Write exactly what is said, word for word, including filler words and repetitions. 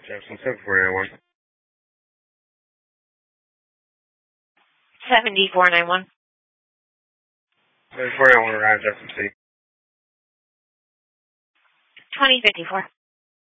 Jefferson seven four nine one. seventy-four ninety-one. seven four nine one, Ryan Jefferson C. twenty fifty-four.